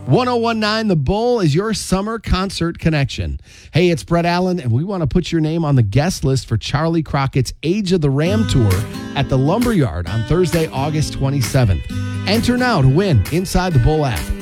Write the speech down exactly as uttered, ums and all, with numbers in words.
ten nineteen The Bull is your summer concert connection. Hey, it's Brett Allen, and we want to put your name on the guest list for Charlie Crockett's Age of the Ram Tour at the Lumberyard on Thursday, August twenty-seventh. Enter now to win inside the Bull app.